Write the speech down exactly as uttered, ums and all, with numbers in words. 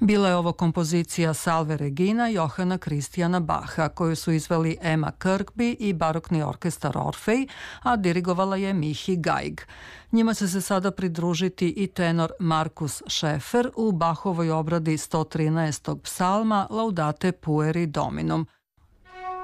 Bila je ovo kompozicija Salve Regina Johana Kristijana Baha, koju su izveli Emma Kirkby i barokni orkestar Orfej, a dirigovala je Mihi Gaig. Njima će se sada pridružiti i tenor Markus Schäfer u Bachovoj obradi sto trinaestog psalma Laudate pueri Dominum.